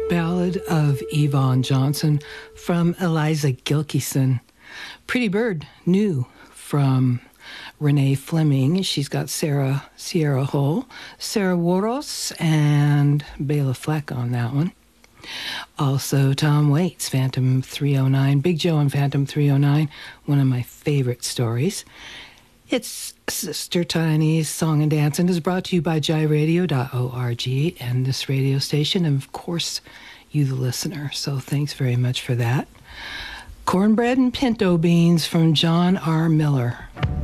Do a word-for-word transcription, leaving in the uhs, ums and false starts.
Ballad of Yvonne Johnson from Eliza Gilkyson. Pretty Bird, new from Renee Fleming. She's got Sarah Sierra Hull, Sarah Warros, and Bela Fleck on that one. Also, Tom Waits, Phantom three oh nine. Big Joe and Phantom three oh nine, one of my favorite stories. It's Sister Tiny's Song and Dance, and is brought to you by jai radio dot org and this radio station, and of course, you the listener. So thanks very much for that. Cornbread and Pinto Beans from John R. Miller.